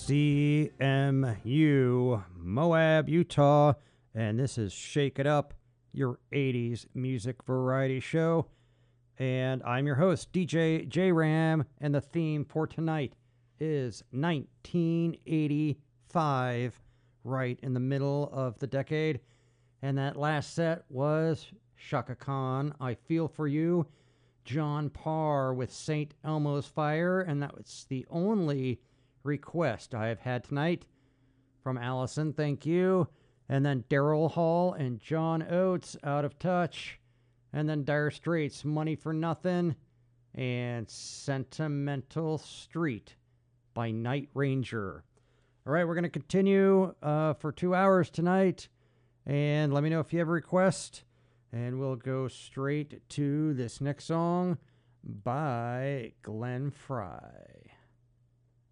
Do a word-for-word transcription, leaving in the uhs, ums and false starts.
C M U, Moab, Utah, and this is Shake It Up, your eighties music variety show. And I'm your host, D J J Ram, and the theme for tonight is nineteen eighty-five, right in the middle of the decade. And that last set was Chaka Khan, I Feel For You, John Parr with Saint Elmo's Fire, and that was the only request I have had tonight from Allison. Thank you. And then Daryl Hall and John Oates, Out of Touch. And then Dire Straits, Money for Nothing. And Sentimental Street by Night Ranger. All right, we're going to continue uh, for two hours tonight. And let me know if you have a request. And we'll go straight to this next song by Glenn Frey.